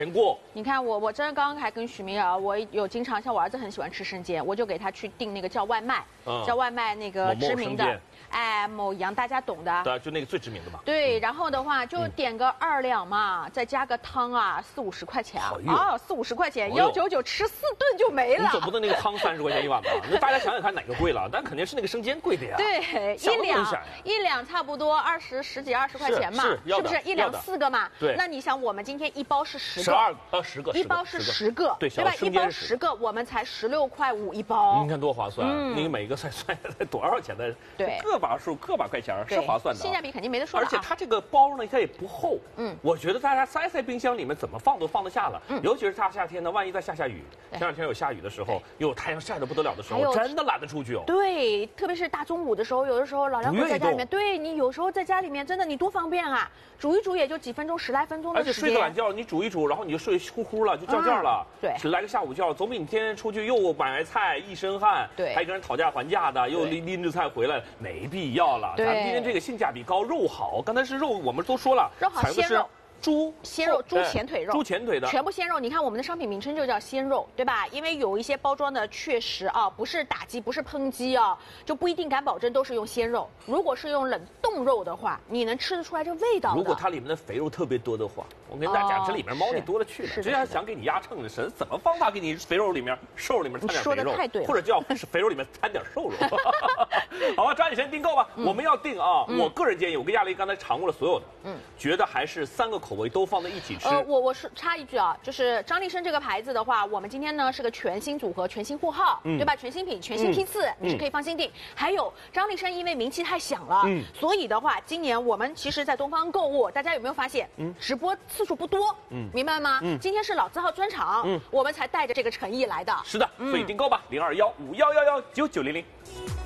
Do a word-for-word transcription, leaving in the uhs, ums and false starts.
甜过。 你看我，我真的刚刚还跟许明儿，我有经常像我儿子很喜欢吃生煎，我就给他去订那个叫外卖，嗯、叫外卖那个知名的，哎，某羊大家懂的， 对，就那个最知名的嘛。 对，然后的话就点个二两嘛，嗯、再加个汤啊，四五十块钱啊，啊，四五十块钱，幺九九吃四顿就没了。 你总不能那个汤三十块钱一碗吧？那大家想想看哪个贵了？但肯定是那个生煎贵的呀。 对，一两一两差不多二十十几二十块钱嘛，是, 是, 是不是一两四个嘛？ 对， 那你想我们今天一包是十个， 十二呃十个， 一包是十个， 对， 对吧？一包十个，我们才十六块五一包。 你看多划算！嗯、你每个算算下来多少钱的？ 对， 个把数个把块钱是划算的， 性价比肯定没得说。 而且它这个包呢，它也不厚。嗯，我觉得大家塞在冰箱里面怎么放都放得下了。嗯，尤其是大夏天的，万一再下下雨，前两天有下雨的时候，又有太阳晒得不得了的时候，真的懒得出去哦。 对，特别是大中午的时候，有的时候老两口在家里面，对你有时候在家里面真的你多方便啊，煮一煮也就几分钟十来分钟的时间。 而且睡个懒觉，你煮一煮，然后你就睡呼呼了，就觉觉了。 对， 来个下午觉，总比你天天出去又买菜一身汗， 对， 还跟人讨价还价的，又拎拎着菜回来，没必要了。咱们今天这个性价比高，肉好，刚才是肉，我们都说了， 肉好鲜肉。 猪鲜肉、猪前腿肉、 猪前腿的全部鲜肉。你看我们的商品名称就叫鲜肉，对吧？因为有一些包装的确实啊，不是打击，不是抨击啊，就不一定敢保证都是用鲜肉。如果是用冷冻肉的话，你能吃得出来这味道的。 如果它里面的肥肉特别多的话，我跟大家讲，这里面猫腻多了去了。这要想给你压秤的神，怎么方法给你肥肉里面、瘦肉里面掺点肥肉？ 说的太对了。 或者叫肥肉里面掺点瘦肉。好吧，抓紧时间订购吧。嗯、我们要订啊！嗯、我个人建议，我跟亚丽刚才尝过了所有的，嗯，觉得还是三个口味都放在一起。 呃，我我是插一句啊，就是张立生这个牌子的话，我们今天呢是个全新组合、全新货号，嗯、对吧？全新品、全新批次，嗯、你是可以放心订。还有张立生因为名气太响了，嗯、所以的话，今年我们其实，在东方购物，大家有没有发现，嗯、直播次数不多，嗯、明白吗？嗯、今天是老字号专场，嗯、我们才带着这个诚意来的。 是的，所以订购吧，零二幺五幺幺幺九九零零。